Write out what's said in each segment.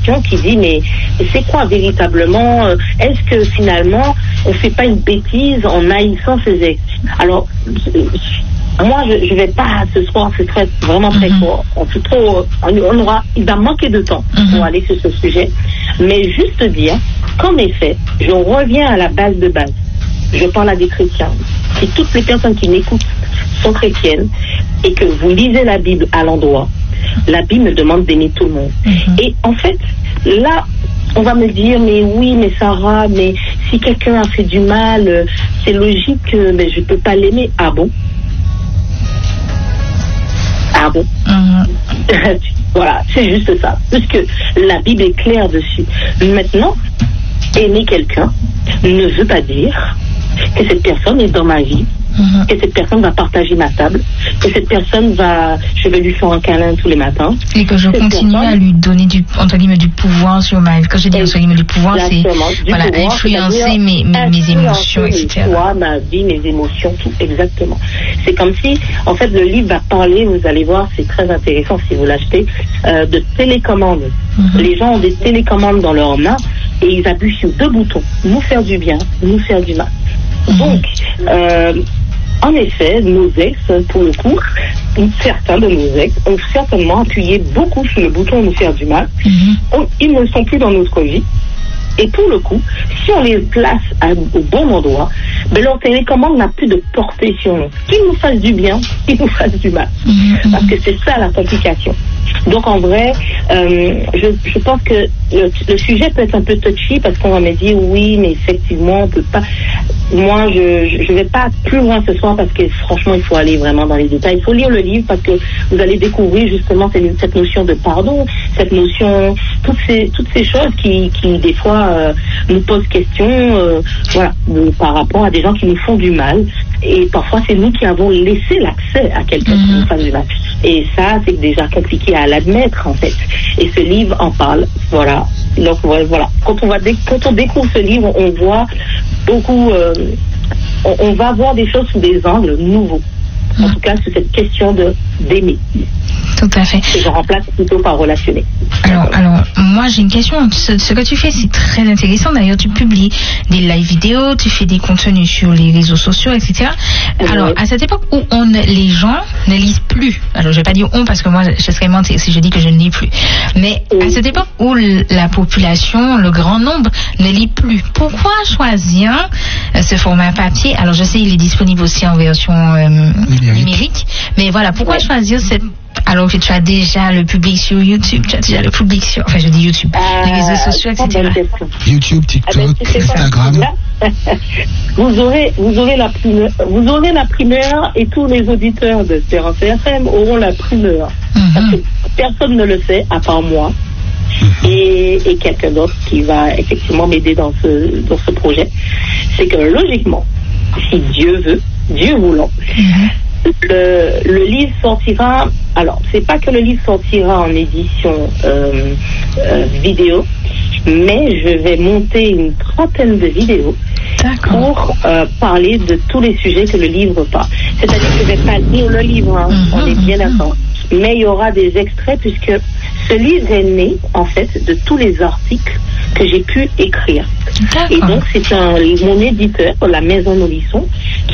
question qui dit mais c'est quoi véritablement, est-ce que finalement on fait pas une bêtise en haïssant ses ex? Alors moi je vais pas ce soir, c'est vraiment très court, il va manquer de temps pour aller sur ce sujet, mais juste dire qu'en effet je reviens à la base de base. Je parle à des chrétiens. Si toutes les personnes qui m'écoutent sont chrétiennes et que vous lisez la Bible à l'endroit, la Bible me demande d'aimer tout le monde. Et en fait, là, on va me dire, mais oui, mais Sarah, mais si quelqu'un a fait du mal, c'est logique, mais je ne peux pas l'aimer. Ah bon? Ah bon? Voilà, c'est juste ça. Puisque la Bible est claire dessus. Maintenant, aimer quelqu'un ne veut pas dire que cette personne est dans ma vie, que cette personne va partager ma table, que cette personne je vais lui faire un câlin tous les matins. Et que je continue à lui donner du pouvoir sur ma vie. Quand je dis entre guillemets du pouvoir, c'est influencer mes émotions, etc. Ma vie, mes émotions, tout, exactement. C'est comme si, en fait, le livre va parler, vous allez voir, c'est très intéressant si vous l'achetez, de télécommande. Les gens ont des télécommandes dans leurs mains et ils appuient sur 2 boutons, nous faire du bien, nous faire du mal. Donc, en effet, nos ex, pour le coup, certains de nos ex ont certainement appuyé beaucoup sur le bouton nous faire du mal. Ils ne sont plus dans notre vie. Et pour le coup, si on les place au bon endroit, leur télécommande n'a plus de portée sur nous. Qu'ils nous fassent du bien, qu'ils nous fassent du mal. Parce que c'est ça la complication. Donc en vrai, je pense que le sujet peut être un peu touchy parce qu'on va me dire oui, mais effectivement, on peut pas. Moi, je vais pas plus loin ce soir parce que franchement, il faut aller vraiment dans les détails. Il faut lire le livre parce que vous allez découvrir justement cette notion de pardon, cette notion, toutes ces choses qui des fois nous posent question, voilà, par rapport à des gens qui nous font du mal. Et parfois, c'est nous qui avons laissé l'accès à quelqu'un qui nous fasse du mal. Et ça, c'est déjà compliqué à l'admettre, en fait. Et ce livre en parle. Voilà. Donc, voilà. Quand on découvre ce livre, on voit beaucoup... on va voir des choses sous des angles nouveaux. En tout cas, sur cette question d'aimer. Tout à fait. Et je remplace plutôt par relationner. Alors, moi j'ai une question. Ce que tu fais, c'est très intéressant. D'ailleurs, tu publies des live vidéos, tu fais des contenus sur les réseaux sociaux, etc. Alors, à cette époque où les gens ne lisent plus, alors je vais pas dire on parce que moi je serais mentir si je dis que je ne lis plus, mais à cette époque où la population, le grand nombre ne lit plus, pourquoi choisir ce format papier? Alors, je sais il est disponible aussi en version numérique, mais voilà, pourquoi choisir alors que tu as déjà le public sur YouTube, tu as déjà le public sur, enfin je dis YouTube, les réseaux sociaux, etc. YouTube, TikTok, Instagram. Vous aurez la primeur et tous les auditeurs de Espérance FM auront la primeur. Parce que personne ne le sait à part moi et quelqu'un d'autre qui va effectivement m'aider dans ce projet. C'est que logiquement, si Dieu veut, Dieu voulant, le livre sortira. Alors, c'est pas que le livre sortira en édition vidéo, mais je vais monter une 30aine de vidéos pour parler de tous les sujets que le livre parle. C'est-à-dire que je vais pas lire le livre, on est bien d'accord. Mais il y aura des extraits puisque ce livre est né, en fait, de tous les articles que j'ai pu écrire. Et donc, c'est mon éditeur, la Maison Nourrisson,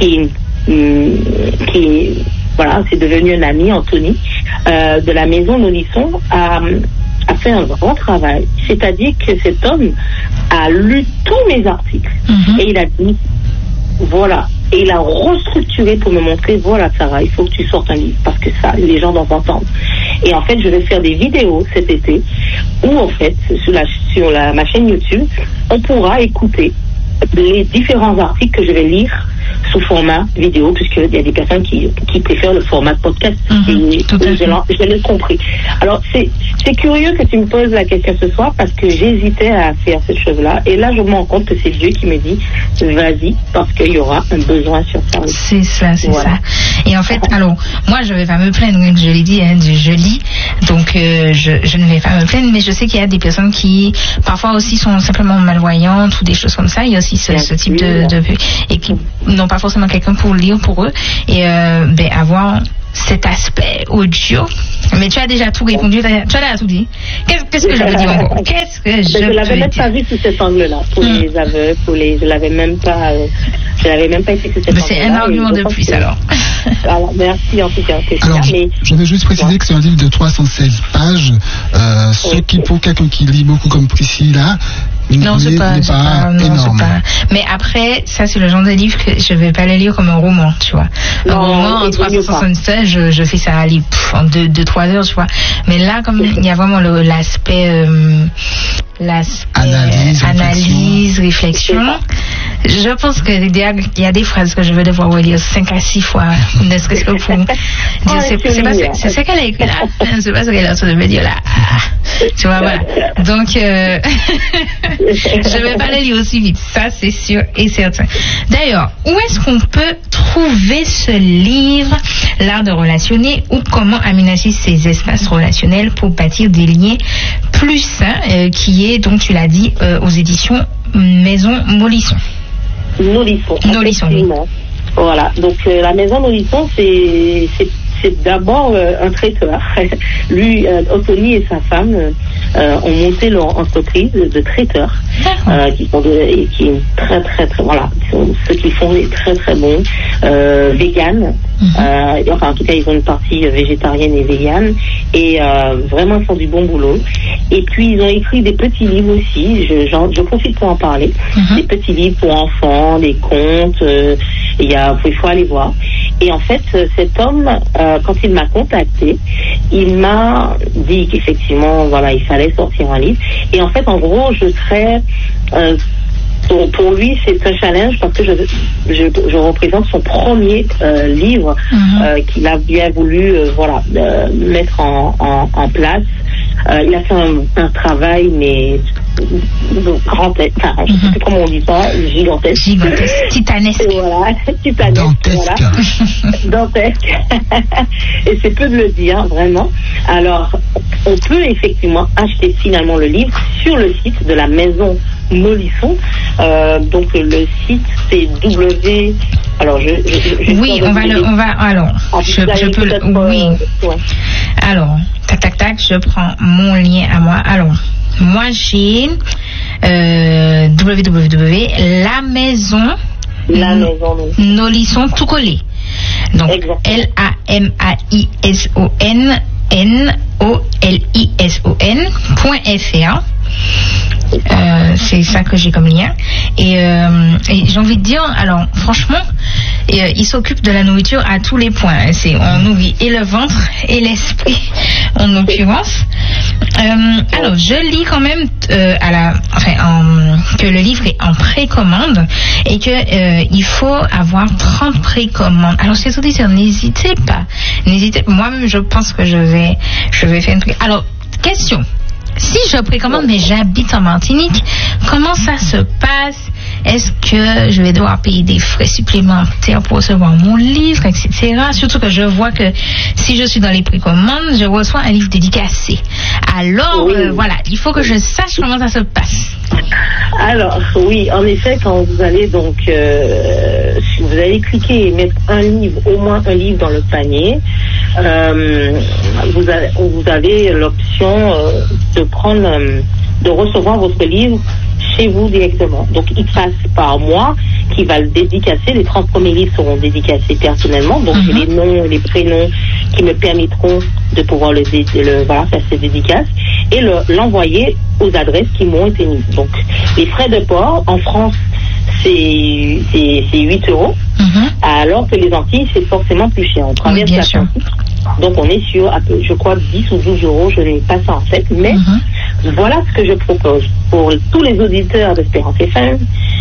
voilà, c'est devenu un ami, Anthony, de la Maison Nourrisson, a fait un grand travail. C'est-à-dire que cet homme a lu tous mes articles et il a dit, voilà, et il a restructuré pour me montrer, voilà Sarah, il faut que tu sortes un livre parce que ça, les gens doivent entendre. Et en fait, je vais faire des vidéos cet été où en fait, sur ma chaîne YouTube, on pourra écouter les différents articles que je vais lire sous format vidéo, puisqu'il y a des personnes qui préfèrent le format podcast. Je l'ai compris. Alors, c'est curieux que tu me poses la question ce soir, parce que j'hésitais à faire cette chose-là. Et là, je me rends compte que c'est Dieu qui me dit, vas-y, parce qu'il y aura un besoin sur ça. C'est ça. Et en fait, alors, moi, je ne vais pas me plaindre, comme je l'ai dit, je lis, donc je ne vais pas me plaindre, mais je sais qu'il y a des personnes qui, parfois aussi, sont simplement malvoyantes ou des choses comme ça. Il y a aussi ce type de et qui n'ont pas forcément quelqu'un pour lire pour eux et avoir cet aspect audio, mais tu as déjà tout répondu, tu as déjà tout dit. Qu'est-ce que je peux dire encore? Qu'est-ce que je l'avais même pas vu sous cet angle-là, pour les aveugles, je l'avais même pas été sous cet angle-là. C'est un argument de plus, alors. Voilà, merci en tout cas. Alors, je vais juste préciser que c'est un livre de 316 pages, ce qui, pour quelqu'un qui lit beaucoup comme Priscilla, non, c'est pas énorme. Mais après, ça, c'est le genre de livre que je vais pas le lire comme un roman, tu vois. Un roman, en 376, je fais ça à lire en 2-3 heures, tu vois. Mais là, comme il y a vraiment l'aspect analyse, réflexion. Je pense qu'il y a des phrases que je vais devoir relire 5 à 6 fois, ne serait-ce que pour dire c'est ça qu'elle a écrit là, c'est pas ce qu'elle a sur le média là. Tu vois, voilà. Donc, je vais pas le lire aussi vite, ça c'est sûr et certain. D'ailleurs, où est-ce qu'on peut trouver ce livre, L'art de relationner, ou comment aménager ses espaces relationnels pour bâtir des liens plus sains, qui est, donc tu l'as dit, aux éditions Maison Molisson. Nolisson, oui. Voilà, donc la Maison Molisson, c'est d'abord un traiteur. Lui, Anthony et sa femme ont monté leur entreprise de traiteurs, qui est très très très, voilà, ceux qui font est très très bons, vegan. Enfin, en tout cas, ils ont une partie végétarienne et végane, et vraiment ils font du bon boulot. Et puis ils ont écrit des petits livres aussi. Je profite pour en parler. Des petits livres pour enfants, des contes. Il faut aller voir. Et en fait, cet homme, quand il m'a contacté, il m'a dit qu'effectivement, voilà, il fallait sortir un livre. Et en fait, en gros, je serais pour lui, c'est un challenge parce que je représente son premier livre qu'il a bien voulu mettre en place. Il a fait un travail, mais gigantesque, enfin, je ne sais plus comment on dit ça, gigantesque. Titanesque. Voilà, titanesque. Dantesque. Et c'est peu de le dire, vraiment. Alors, on peut effectivement acheter finalement le livre sur le site de la Maison Molisson. Donc le site c'est W. Alors oui, on va alors je peux oui. Ouais. Alors tac, je prends mon lien à moi. Alors moi j'ai www la maison Molisson tout collé. Donc LAMAISON.fr. C'est ça que j'ai comme lien. Et j'ai envie de dire, alors franchement, il s'occupe de la nourriture à tous les points. On nourrit et le ventre et l'esprit en l'occurrence. Alors je lis quand même que le livre est en précommande et que il faut avoir 30 précommandes. Alors chers auditeurs, n'hésitez pas. Moi-même je pense que je vais faire un truc. Alors question. Si je précommande, mais j'habite en Martinique, comment ça se passe? Est-ce que je vais devoir payer des frais supplémentaires pour recevoir mon livre, etc. Surtout que je vois que si je suis dans les précommandes, je reçois un livre dédicacé. Alors, voilà, il faut que je sache comment ça se passe. Alors, oui, en effet, quand vous allez donc, si vous allez cliquer et mettre au moins un livre dans le panier, vous avez l'option de recevoir votre livre chez vous directement. Donc, il passe par moi qui va le dédicacer. Les 30 premiers livres seront dédicacés personnellement. Donc, j'ai les noms et les prénoms qui me permettront de pouvoir faire ces dédicaces et l'envoyer aux adresses qui m'ont été mises. Donc, les frais de port, en France, c'est 8 €, alors que les Antilles, c'est forcément plus cher. On traverse l'Atlantique. Donc, on est sur, je crois, 10 ou 12 €, je n'ai pas ça en tête, mais voilà ce que je propose pour tous les auditeurs d'Espérance FM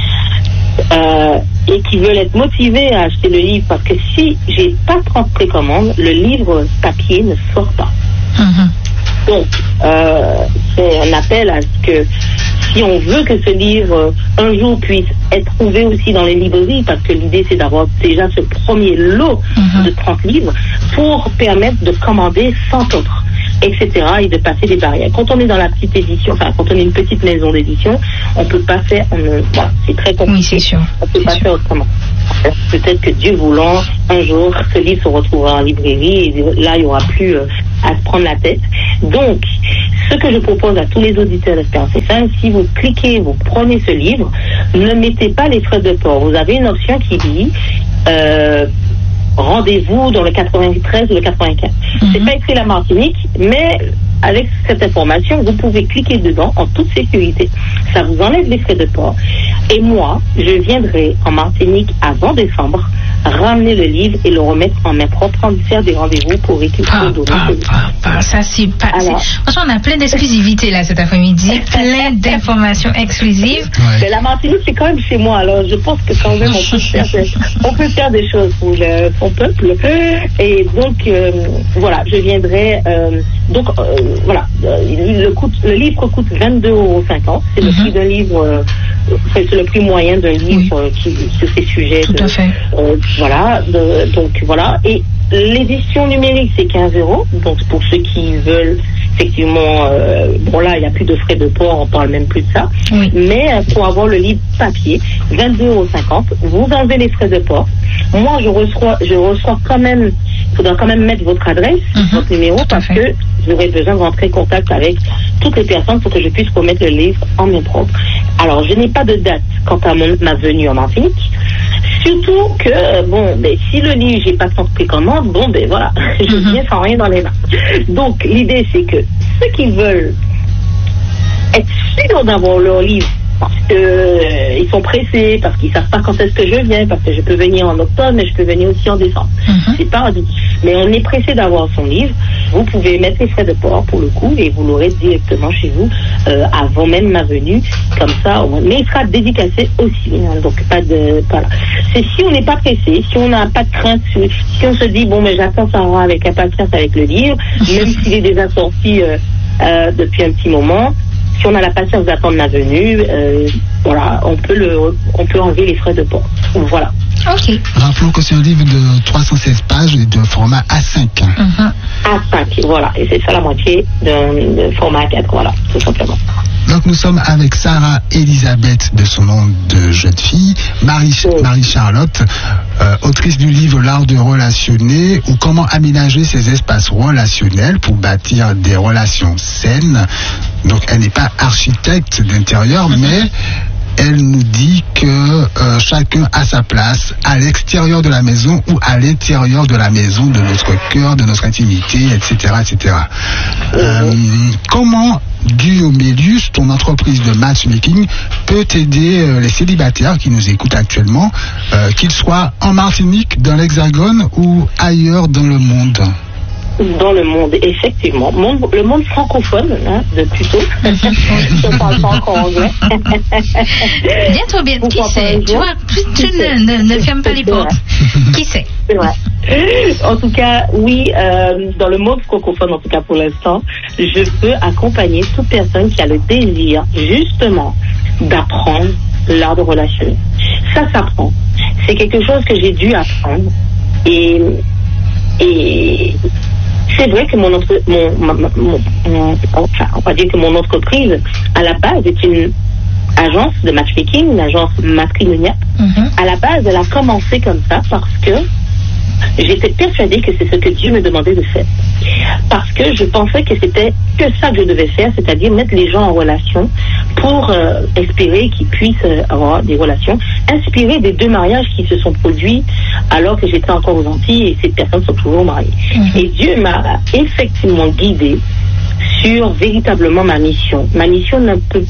et qui veulent être motivés à acheter le livre, parce que si j'ai pas 30 précommandes, le livre papier ne sort pas. Donc, c'est un appel à ce que si on veut que ce livre un jour puisse être trouvé aussi dans les librairies, parce que l'idée c'est d'avoir déjà ce premier lot de 30 livres pour permettre de commander 100 autres, etc. et de passer des barrières. Quand on est dans la petite édition, enfin quand on est une petite maison d'édition, on peut pas faire, c'est très compliqué. Oui, c'est sûr. On peut pas faire autrement. Peut-être que Dieu voulant, un jour, ce livre se retrouvera en librairie et là, il n'y aura plus à se prendre la tête. Donc, ce que je propose à tous les auditeurs d'Espérance FM, si vous cliquez, vous prenez ce livre, ne mettez pas les frais de port. Vous avez une option qui dit rendez-vous dans le 93 ou le 84. C'est pas écrit la Martinique, mais avec cette information, vous pouvez cliquer dedans en toute sécurité. Ça vous enlève les frais de port. Et moi, je viendrai en Martinique avant décembre ramener le livre et le remettre en main propre, en faire des rendez-vous pour récupérer le livre. Ça, c'est pas... Franchement, on a plein d'exclusivités là cet après-midi, plein d'informations exclusives. Ouais. Mais la Martinique, c'est quand même chez moi, alors je pense que quand même on peut faire des choses pour son peuple. Et donc, voilà, je viendrai... voilà, le livre coûte 22,50 €. C'est le prix d'un livre... c'est le prix moyen d'un livre sur ces sujets. Tout à fait. Voilà, donc voilà. Et l'édition numérique, c'est 15 €. Donc pour ceux qui veulent, effectivement, bon là, il n'y a plus de frais de port, on parle même plus de ça. Oui. Mais pour avoir le livre papier, 22,50 €, vous enlevez les frais de port. Moi, je reçois quand même, il faudra quand même mettre votre adresse, votre numéro, parce que j'aurai besoin de rentrer en contact avec toutes les personnes pour que je puisse remettre le livre en main propre. Alors, je n'ai pas de date quant à ma venue en Martinique. Surtout que, si le livre, j'ai pas de précommande, voilà, je viens sans rien dans les mains. Donc, l'idée, c'est que ceux qui veulent être sûrs d'avoir leur livre, parce qu'ils sont pressés, parce qu'ils savent pas quand est-ce que je viens, parce que je peux venir en octobre, mais je peux venir aussi en décembre. C'est pas dit. Mais on est pressé d'avoir son livre. Vous pouvez mettre les frais de port pour le coup et vous l'aurez directement chez vous avant même ma venue, comme ça. Mais il sera dédicacé aussi. Donc pas de voilà. C'est si on n'est pas pressé, si on n'a pas de crainte, si on se dit mais j'attends Sarah avec impatience avec le livre, même s'il est déjà sorti depuis un petit moment. Si on a la patience d'attendre ma venue, voilà, on peut enlever les frais de port. Voilà. Ok. Rappelons que c'est un livre de 316 pages et de format A5. A5, voilà. Et c'est ça la moitié de format A4, voilà, tout simplement. Donc nous sommes avec Sarah Elisabeth, de son nom de jeune fille, Marie-Charlotte, autrice du livre L'art de relationner ou comment aménager ses espaces relationnels pour bâtir des relations saines. Donc elle n'est pas architecte d'intérieur, mais elle nous dit que chacun a sa place à l'extérieur de la maison ou à l'intérieur de la maison, de notre cœur, de notre intimité, etc. etc. Comment Duo-Mélius, ton entreprise de matchmaking, peut aider les célibataires qui nous écoutent actuellement, qu'ils soient en Martinique, dans l'Hexagone ou ailleurs dans le monde? Dans le monde, effectivement. Le monde francophone, de plutôt. Je ne parle pas encore anglais. Bientôt, qui sait? Tu vois, tu ne fermes pas les portes. Qui sait? C'est vrai. En tout cas, oui, dans le monde francophone, en tout cas pour l'instant, je peux accompagner toute personne qui a le désir, justement, d'apprendre l'art de relationner. Ça s'apprend. C'est quelque chose que j'ai dû apprendre. Et c'est vrai que on va dire que mon entreprise, à la base, est une agence de matchmaking, une agence matrimoniale. À la base, elle a commencé comme ça parce que j'étais persuadée que c'est ce que Dieu me demandait de faire. Parce que je pensais que c'était que ça que je devais faire, c'est-à-dire mettre les gens en relation pour espérer qu'ils puissent avoir des relations, inspirées des 2 mariages qui se sont produits alors que j'étais encore aux Antilles et ces personnes sont toujours mariées. Et Dieu m'a effectivement guidée sur véritablement ma mission. Ma mission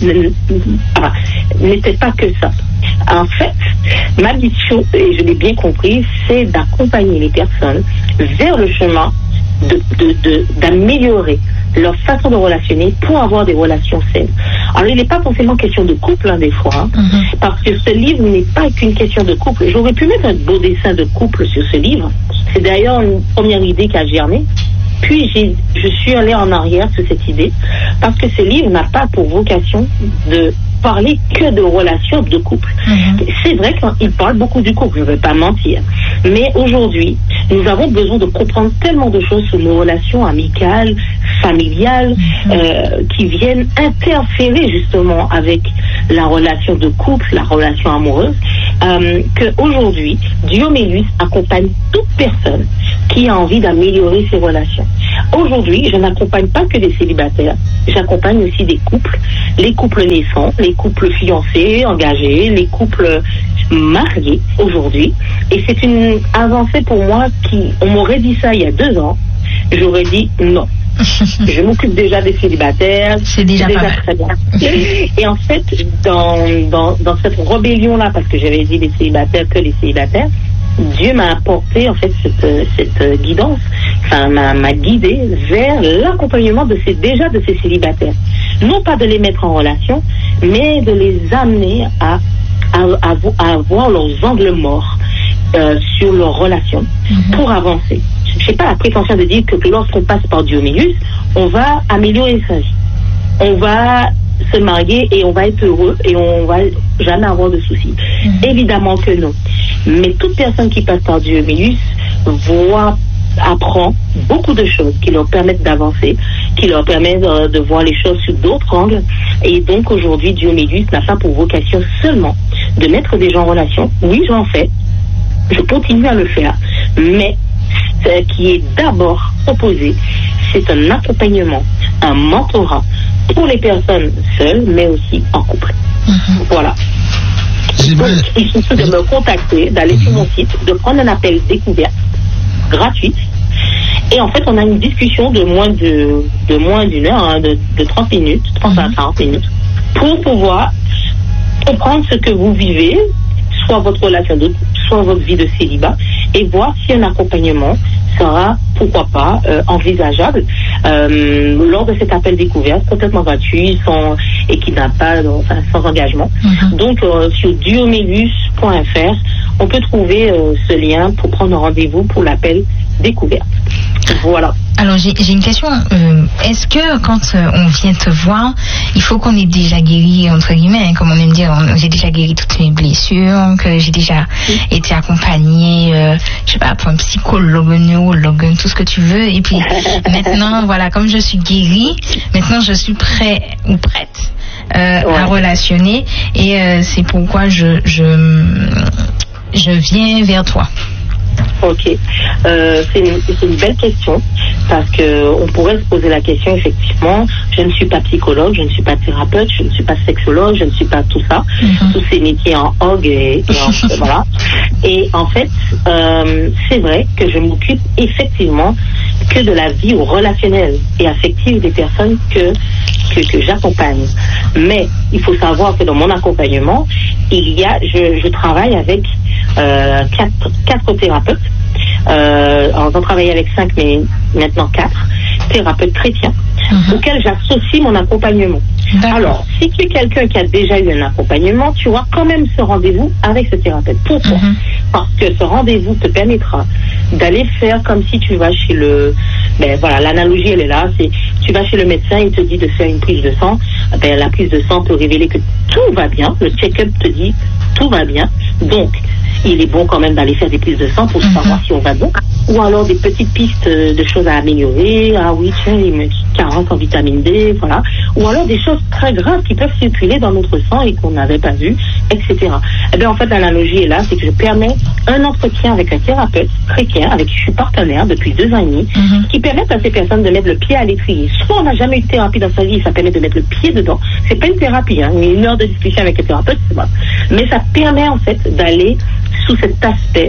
n'était pas que ça. En fait, ma mission, et je l'ai bien compris, c'est d'accompagner les personnes vers le chemin d'améliorer leur façon de relationner pour avoir des relations saines. Alors, il n'est pas forcément question de couple, des fois, parce que ce livre n'est pas qu'une question de couple. J'aurais pu mettre un beau dessin de couple sur ce livre. C'est d'ailleurs une première idée qui a germé. Puis, je suis allée en arrière sur cette idée, parce que ce livre n'a pas pour vocation de parler que de relations de couple. C'est vrai qu'il parle beaucoup du couple, je ne vais pas mentir. Mais aujourd'hui, nous avons besoin de comprendre tellement de choses sur nos relations amicales, familiales, qui viennent interférer justement avec la relation de couple, la relation amoureuse. qu'aujourd'hui, Diomélus accompagne toute personne qui a envie d'améliorer ses relations. Aujourd'hui, je n'accompagne pas que des célibataires, j'accompagne aussi des couples, les couples naissants, les couples fiancés, engagés, les couples mariés aujourd'hui. Et c'est une avancée pour moi on m'aurait dit ça il y a 2 ans, j'aurais dit non. Je m'occupe déjà des célibataires. C'est déjà très bien. Et en fait, dans cette rébellion-là, parce que j'avais dit les célibataires que les célibataires, Dieu m'a apporté en fait cette guidance, m'a guidé vers l'accompagnement de ces célibataires. Non pas de les mettre en relation, mais de les amener à avoir leurs angles morts sur leurs relations pour avancer. Je n'ai pas la prétention de dire que lorsqu'on passe par Diomélus, on va améliorer sa vie. On va se marier et on va être heureux et on va jamais avoir de soucis. Évidemment que non. Mais toute personne qui passe par Diomélus apprend beaucoup de choses qui leur permettent d'avancer, qui leur permettent de voir les choses sous d'autres angles. Et donc aujourd'hui, Diomélus n'a pas pour vocation seulement de mettre des gens en relation. Oui, j'en fais. Je continue à le faire. Mais ce qui est d'abord proposé, c'est un accompagnement, un mentorat pour les personnes seules, mais aussi en couple. Voilà. Donc, il suffit de me contacter, d'aller sur mon site, de prendre un appel découverte gratuite. Et en fait, on a une discussion de moins d'une heure, de 30 minutes, 30 à 40 minutes, pour pouvoir comprendre ce que vous vivez, soit votre relation de couple, soit votre vie de célibat, et voir si un accompagnement sera, pourquoi pas, envisageable lors de cet appel découverte, complètement gratuit, et qui n'a pas, sans engagement. Donc, sur diomélus.fr, on peut trouver ce lien pour prendre un rendez-vous pour l'appel découverte. Voilà. Alors j'ai une question. Est-ce que quand on vient te voir, il faut qu'on ait déjà guéri, entre guillemets, comme on aime dire, j'ai déjà guéri toutes mes blessures, que j'ai déjà été accompagnée, je sais pas, par un psychologue, un neurologue, tout ce que tu veux. Et puis maintenant, voilà, comme je suis guérie, maintenant je suis prêt ou prête à relationner. Et c'est pourquoi je viens vers toi. Ok, c'est une belle question parce que on pourrait se poser la question effectivement. Je ne suis pas psychologue, je ne suis pas thérapeute, je ne suis pas sexologue, je ne suis pas tout ça, tous ces métiers en hogue et voilà. Et en fait, c'est vrai que je m'occupe effectivement que de la vie relationnelle et affective des personnes que j'accompagne. Mais il faut savoir que dans mon accompagnement, je travaille avec 4 thérapeutes. On travaille avec 5, mais maintenant 4 thérapeutes chrétiens auxquels j'associe mon accompagnement. Alors, si tu es quelqu'un qui a déjà eu un accompagnement, tu auras quand même ce rendez-vous avec ce thérapeute. Pourquoi? Parce que ce rendez-vous te permettra d'aller faire comme si tu vas chez l'analogie elle est là, tu vas chez le médecin, il te dit de faire une prise de sang, la prise de sang peut révéler que tout va bien, le check-up te dit tout va bien, donc il est bon quand même d'aller faire des prises de sang pour savoir si on va bien, ou alors des petites pistes de choses à améliorer, ah oui tiens, il me carence en vitamine D, voilà, ou alors des choses très graves qui peuvent circuler dans notre sang et qu'on n'avait pas vu, etc. Eh bien en fait l'analogie est là, c'est que je permets un entretien avec un thérapeute chrétien avec qui je suis partenaire depuis 2 ans et demi, qui permet à ces personnes de mettre le pied à l'étrier. Soit on n'a jamais eu de thérapie dans sa vie, ça permet de mettre le pied dedans, c'est pas une thérapie, mais 1 heure de discussion avec un thérapeute, c'est bon. Mais ça permet en fait d'aller sous cet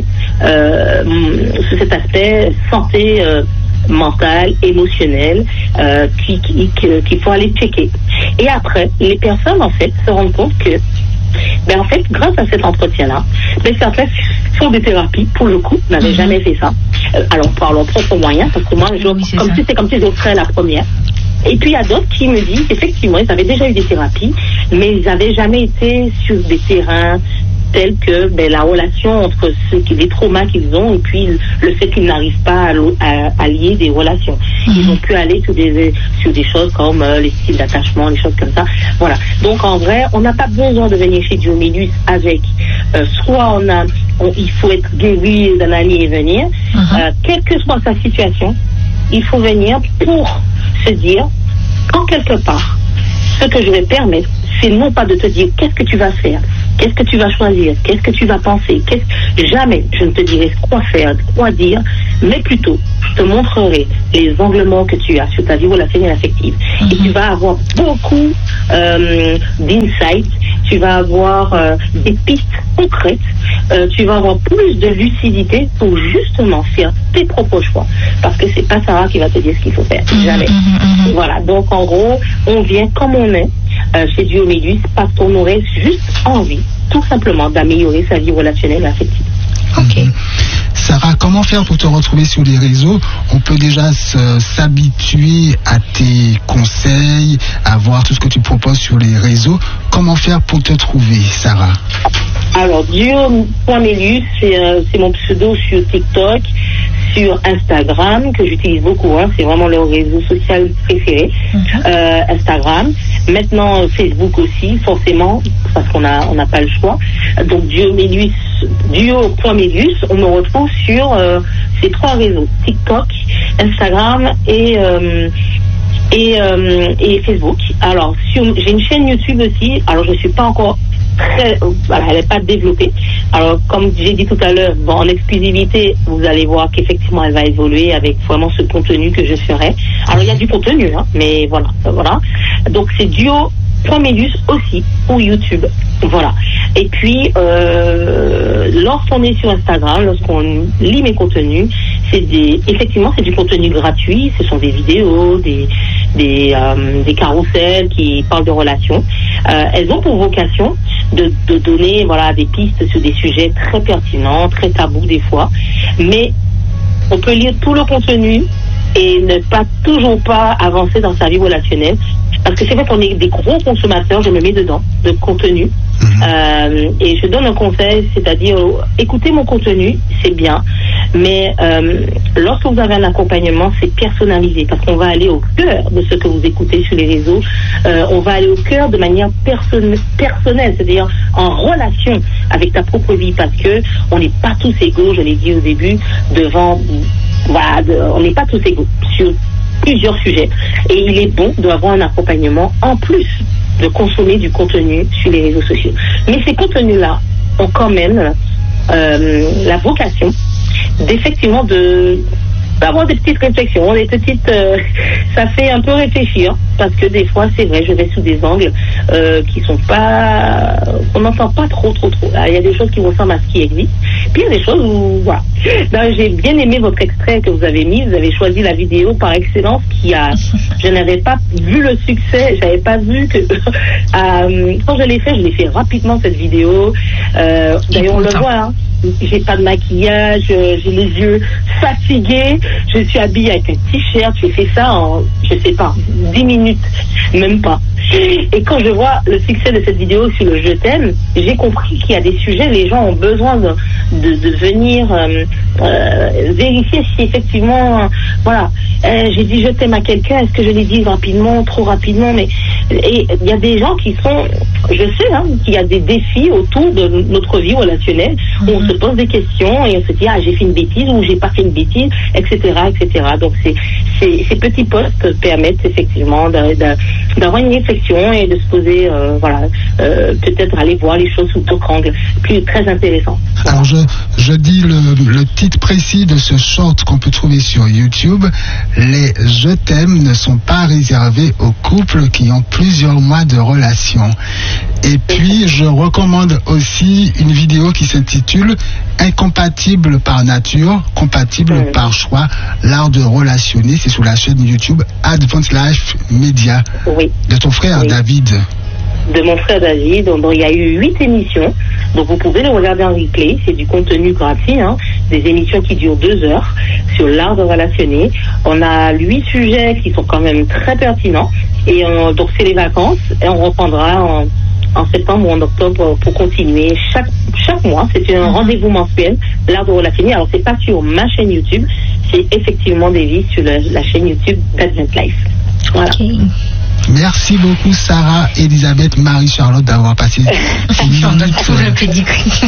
aspect santé mentale, émotionnelle, qu'il faut aller checker. Et après, les personnes en fait se rendent compte que en fait, grâce à cet entretien-là, certains font des thérapies, pour le coup, n'avaient jamais fait ça. Alors, par leurs propres moyens, parce que moi, c'est comme si j'offrais la première. Et puis, il y a d'autres qui me disent, effectivement, ils avaient déjà eu des thérapies, mais ils n'avaient jamais été sur des terrains tels que la relation entre les traumas qu'ils ont et puis le fait qu'ils n'arrivent pas à lier des relations. Ils ont pu aller sur des choses comme les styles d'attachement, les choses comme ça. Voilà. Donc en vrai, on n'a pas besoin de venir chez Diomélus avec soit il faut être guéri d'un aller et venir, quelle que soit sa situation, il faut venir pour se dire en quelque part ce que je vais permettre, c'est non pas de te dire qu'est-ce que tu vas faire, Qu'est-ce que tu vas choisir? Qu'est-ce que tu vas penser? Jamais je ne te dirai quoi faire, quoi dire, mais plutôt je te montrerai les angles morts que tu as sur ta vie relationnelle affective. Et tu vas avoir beaucoup d'insights, tu vas avoir des pistes concrètes, tu vas avoir plus de lucidité pour justement faire tes propres choix. Parce que c'est pas Sarah qui va te dire ce qu'il faut faire. Jamais. Voilà. Donc en gros, on vient comme on est chez Duo Méduse parce qu'on aurait juste envie, tout simplement, d'améliorer sa vie relationnelle et affective. Ok. Sarah, comment faire pour te retrouver sur les réseaux? On peut déjà s'habituer à tes conseils, à voir tout ce que tu proposes sur les réseaux. Comment faire pour te trouver, Sarah? Alors, Duo.Méduse, c'est mon pseudo sur TikTok, sur Instagram, que j'utilise beaucoup, c'est vraiment le réseau social préféré, Instagram. Maintenant, Facebook aussi, forcément, parce qu'on n'a pas le choix. Donc, Duo.Méduse, on me retrouve sur ces 3 réseaux, TikTok, Instagram et Facebook. Alors, j'ai une chaîne YouTube aussi. Alors, je ne suis pas encore elle n'est pas développée. Alors, comme j'ai dit tout à l'heure, en exclusivité, vous allez voir qu'effectivement, elle va évoluer avec vraiment ce contenu que je ferai. Alors, il y a du contenu, mais voilà. Donc, c'est Duo.Méduse aussi pour YouTube. Voilà. Et puis, lorsqu'on est sur Instagram, lorsqu'on lit mes contenus, effectivement, c'est du contenu gratuit. Ce sont des vidéos, des carousels qui parlent de relations. Elles ont pour vocation de donner des pistes sur des sujets très pertinents, très tabous des fois. Mais on peut lire tout le contenu et ne toujours pas avancer dans sa vie relationnelle. Parce que c'est vrai qu'on est des gros consommateurs, je me mets dedans, de contenu. Et je donne un conseil, c'est-à-dire, écoutez mon contenu, c'est bien, mais lorsque vous avez un accompagnement, c'est personnalisé, parce qu'on va aller au cœur de ce que vous écoutez sur les réseaux, on va aller au cœur de manière personnelle, c'est-à-dire en relation avec ta propre vie, parce que on n'est pas tous égaux, je l'ai dit au début, on n'est pas tous égaux sur plusieurs sujets. Et il est bon d'avoir un accompagnement en plus de consommer du contenu sur les réseaux sociaux. Mais ces contenus-là ont quand même la vocation d'effectivement d'avoir des petites réflexions, ça fait un peu réfléchir, parce que des fois, c'est vrai, je vais sous des angles qui sont pas, on n'entend pas trop. Il y a des choses qui ressemblent à ce qui existe, puis il y a des choses où, voilà. Ben, j'ai bien aimé votre extrait que vous avez mis, vous avez choisi la vidéo par excellence je n'avais pas vu le succès, j'avais pas vu que, quand je l'ai fait rapidement cette vidéo, d'ailleurs on le voit, j'ai pas de maquillage, j'ai les yeux fatigués, je suis habillée avec un t-shirt, j'ai fait ça en, je sais pas, 10 minutes, même pas. Et quand je vois le succès de cette vidéo sur le je t'aime, j'ai compris qu'il y a des sujets, les gens ont besoin de venir vérifier si effectivement, j'ai dit je t'aime à quelqu'un, est-ce que je l'ai dit rapidement, trop rapidement, et il y a des gens qui sont, je sais qu'il y a des défis autour de notre vie relationnelle, où on se pose des questions et on se dit j'ai fait une bêtise ou j'ai pas fait une bêtise, etc. Donc ces petits posts permettent effectivement d'avoir une réflexion et de se poser, peut-être aller voir les choses sous d'autres angles, très intéressant. Alors je dis le titre précis de ce short qu'on peut trouver sur YouTube. Les je t'aime ne sont pas réservés aux couples qui ont plusieurs mois de relation. Et puis je recommande aussi une vidéo qui s'intitule Incompatible par nature, compatible par choix, l'art de relationner. C'est sur la chaîne YouTube Advanced Life Media de ton frère David. De mon frère David, donc il y a eu 8 émissions, donc vous pouvez les regarder en replay, c'est du contenu gratuit, des émissions qui durent 2 heures sur l'art de relationner. On a 8 sujets qui sont quand même très pertinents, et donc c'est les vacances, et on reprendra en septembre ou en octobre pour continuer chaque mois. C'est un rendez-vous mensuel, l'art de relationner. Alors c'est pas sur ma chaîne YouTube, c'est effectivement dédié sur la chaîne YouTube d'Advent Life. Voilà. Okay. Merci beaucoup Sarah Elisabeth Marie-Charlotte d'avoir passé ces minutes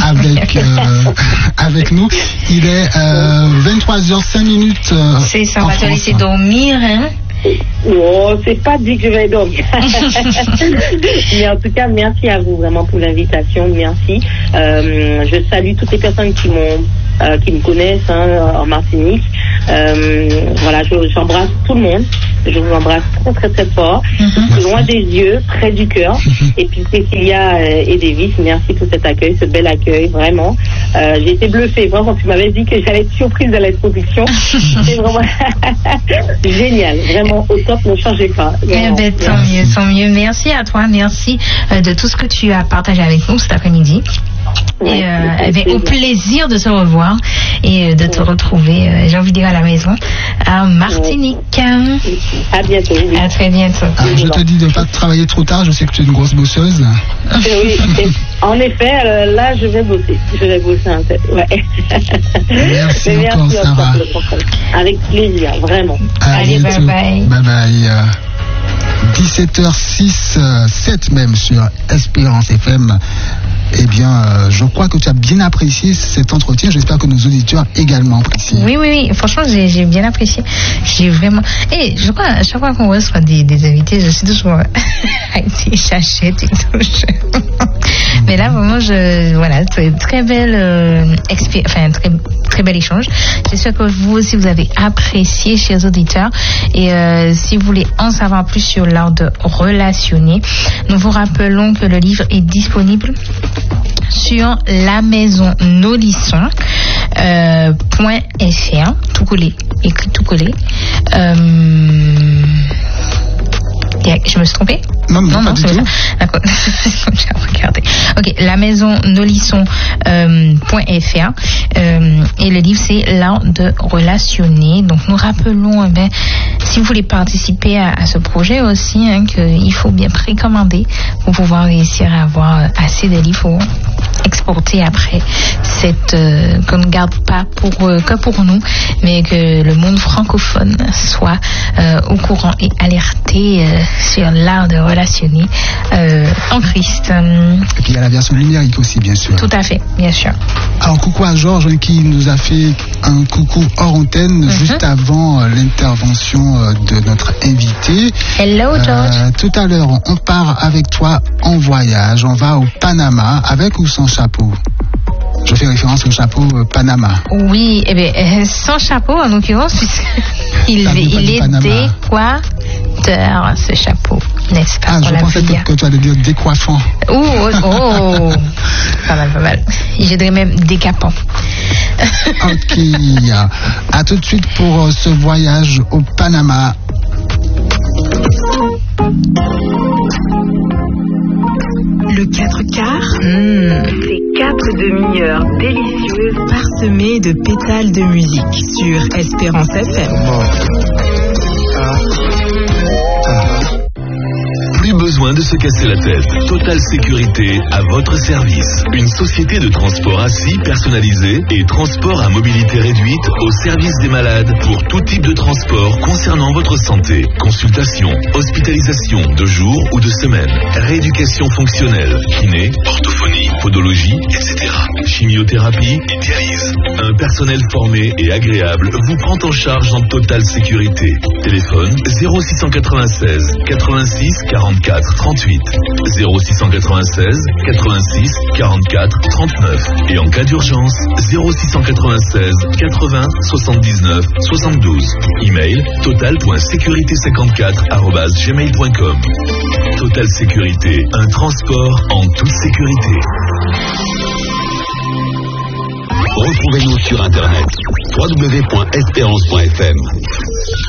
avec nous. Il est 23h05. C'est ça, on va te laisser dormir. Oh, c'est pas dit que je vais dormir. Mais en tout cas, merci à vous vraiment pour l'invitation. Merci. Je salue toutes les personnes qui me connaissent en Martinique. Voilà, j'embrasse tout le monde. Je vous embrasse très très très fort. Loin des yeux, près du cœur. Et puis Cécilia et Davis, merci pour cet accueil, ce bel accueil, vraiment. J'ai été bluffée, vraiment. Tu m'avais dit que j'allais être surprise de l'introduction. C'est vraiment génial, vraiment au top, ne changez pas. Tant mieux. Merci à toi, merci de tout ce que tu as partagé avec nous cet après-midi. Au plaisir de te revoir et de te retrouver, j'ai envie de dire, à la maison, à Martinique. À bientôt. Oui. À très bientôt. Je te dis de ne pas travailler trop tard, je sais que tu es une grosse bosseuse. Oui, en effet, là, je vais bosser un peu. Ouais. Merci encore, Sarah. Avec plaisir, vraiment. Allez, bye bye. Bye bye. 17h06, 7 même sur Espérance FM. Eh bien, je crois que tu as bien apprécié cet entretien. J'espère que nos auditeurs également apprécient. Oui. Franchement, j'ai bien apprécié. J'ai vraiment... Et je crois, à chaque fois qu'on reçoit des invités, je suis toujours avec des chachettes et tout. Mais là, vraiment, voilà, très belle très bel échange. J'espère que vous aussi, vous avez apprécié, chers auditeurs. Et si vous voulez en savoir plus sur l'art de relationner, nous vous rappelons que le livre est disponible sur la maison Nolisson .fr, tout collé, écrit tout collé. Je me suis trompée? Non, pas du tout. D'accord. J'ai regardé. Ok, la maison Nolisson .fr et le livre c'est l'art de relationner. Donc nous rappelons, si vous voulez participer à ce projet aussi, qu'il faut bien précommander pour pouvoir réussir à avoir assez de livres pour exporter après qu'on ne garde pas que pour nous, mais que le monde francophone soit au courant et alerté sur l'art de relationner en Christ. Et puis il y a la version numérique aussi, bien sûr. Tout à fait, bien sûr. Alors coucou à Georges qui nous a fait un coucou hors antenne juste avant l'intervention de notre invité. Hello George. Tout à l'heure, on part avec toi en voyage. On va au Panama avec ou sans chapeau? Je fais référence au chapeau Panama. Oui, sans chapeau en l'occurrence, puisqu'il est décoiffeur, ce chapeau, n'est-ce pas? Je pensais que tu allais dire décoiffant. Oh, pas mal. Je dirais même décapant. Ok, à tout de suite pour ce voyage au Panama. Le 4/4, c'est 4 demi-heures délicieuses parsemées de pétales de musique sur Espérance FM. Plus besoin de se casser la tête. Total Sécurité à votre service. Une société de transport assis personnalisé et transport à mobilité réduite au service des malades pour tout type de transport concernant votre santé. Consultation, hospitalisation de jour ou de semaine, rééducation fonctionnelle, kiné, orthophonie, podologie, etc. Chimiothérapie et dialyse. Un personnel formé et agréable vous prend en charge en totale sécurité. Téléphone 0696 86 44 38 0696 86 44 39 et en cas d'urgence 0696 80 79 72. Email total.sécurité54@gmail.com. Total Sécurité, un transport en toute sécurité. Retrouvez-nous sur internet www.espérance.fm.